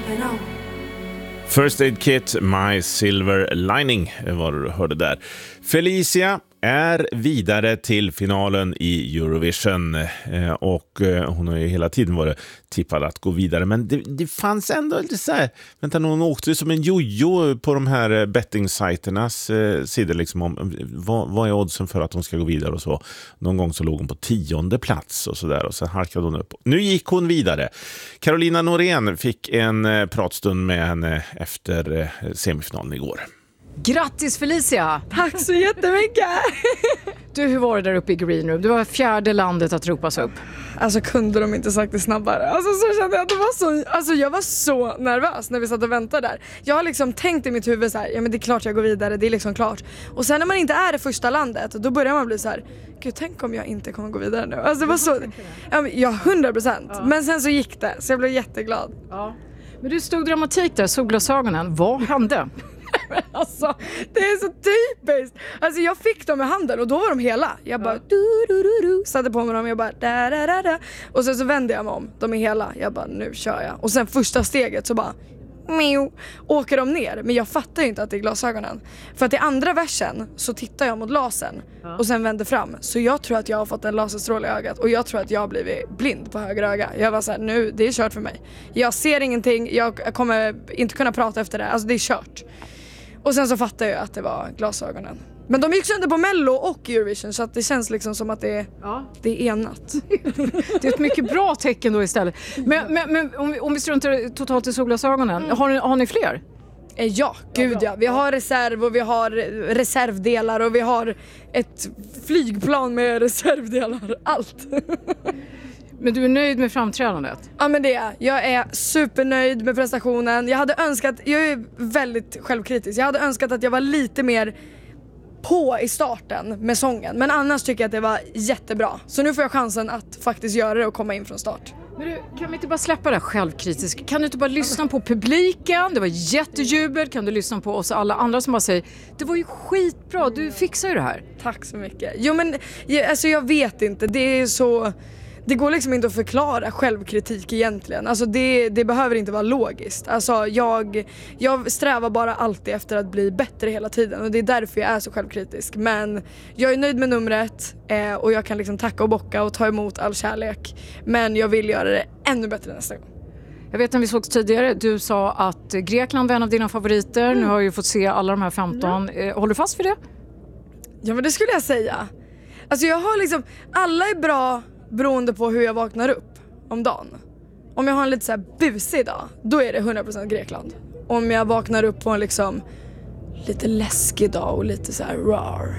keeping on. First Aid Kit, My Silver Lining var du hörde där. Felicia är vidare till finalen i Eurovision och hon har ju hela tiden varit tippad att gå vidare, men det fanns ändå lite så här, vänta, hon åkte som en jojo på de här betting-sajternas sidor liksom om vad är oddsen för att hon ska gå vidare och så. Någon gång så låg hon på 10:e plats och så där, och sen halkade hon upp. Nu gick hon vidare. Carolina Norén fick en pratstund med henne efter semifinalen igår. Grattis Felicia! Tack så jättemycket! Du, hur var det där uppe i Green Room? Du var fjärde landet att ropas upp. Alltså kunde de inte sagt det snabbare? Alltså så kände jag att det var så... Alltså jag var så nervös när vi satt och väntade där. Jag har liksom tänkt i mitt huvud så här, ja men det är klart jag går vidare, det är liksom klart. Och sen när man inte är det första landet, då börjar man bli så här, gud tänk om jag inte kommer gå vidare nu. Alltså det var så... Ja, 100%. Ja. Men sen så gick det, så jag blev jätteglad. Ja. Men du stod dramatik där, solglasögonen. Vad hände? Alltså, det är så typiskt. Alltså jag fick dem i handen och då var de hela. Jag bara satte på mig dem, jag bara da. Och sen så vände jag mig om, de är hela. Jag bara, nu kör jag. Och sen första steget så bara åker de ner. Men jag fattar ju inte att det är glasögonen. För att i andra versen så tittar jag mot lasern och sen vänder fram. Så jag tror att jag har fått en laserstråle i ögat. Och jag tror att jag har blivit blind på höger öga. Jag var så här, nu, det är kört för mig. Jag ser ingenting, jag kommer inte kunna prata efter det. Alltså det är kört. Och sen så fattar jag att det var glasögonen. Men de gick sönder på Mello och Eurovision, så att det känns liksom som att det är enat. Det är ett mycket bra tecken då istället. Men om vi struntar totalt i solglasögonen, har ni fler? Ja, gud ja. Vi har reserv och vi har reservdelar och vi har ett flygplan med reservdelar. Allt. Men du är nöjd med framträdandet? Ja men det är jag. Är supernöjd med prestationen. Jag är väldigt självkritisk. Jag hade önskat att jag var lite mer på i starten med sången. Men annars tycker jag att det var jättebra. Så nu får jag chansen att faktiskt göra det och komma in från start. Men du, kan vi inte bara släppa det här självkritiska? Kan du inte bara lyssna på publiken? Det var jättejubel. Kan du lyssna på oss alla andra som bara säger, det var ju skitbra, du fixar ju det här. Tack så mycket. Jo men alltså jag vet inte, det är så... Det går liksom inte att förklara självkritik egentligen. Alltså det behöver inte vara logiskt. Alltså jag strävar bara alltid efter att bli bättre hela tiden. Och det är därför jag är så självkritisk. Men jag är nöjd med numret. Och jag kan liksom tacka och bocka och ta emot all kärlek. Men jag vill göra det ännu bättre nästa gång. Jag vet när vi sågs tidigare, du sa att Grekland var en av dina favoriter. Nu har jag ju fått se alla de här 15. Håller du fast för det? Ja men det skulle jag säga. Alltså jag har liksom, alla är bra beroende på hur jag vaknar upp om dagen. Om jag har en lite så här busig dag, då är det 100% Grekland. Om jag vaknar upp på en liksom lite läskig dag och lite så här rar,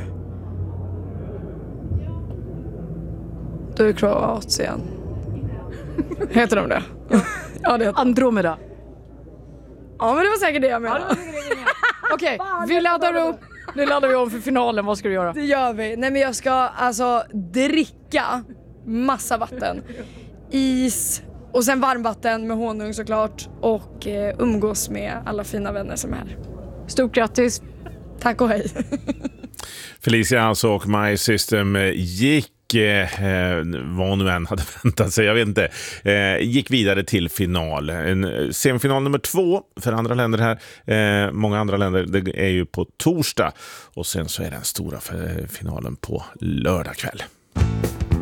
då är det Kroatien. Heter de det? Ja, det heter Andromeda. Ja, men det var säkert det jag menade. Okej, vi laddar upp. Nu laddar vi om för finalen. Vad ska du göra? Det gör vi. Nej men jag ska alltså dricka massa vatten, is och sen varmvatten med honung såklart och umgås med alla fina vänner som är här. Stort grattis. Tack och hej. Felicia alltså och My System gick vad nu än hade väntat sig, jag vet inte, gick vidare till final. En semifinal nummer 2 för andra länder här. Många andra länder, det är ju på torsdag och sen så är den stora finalen på lördag kväll.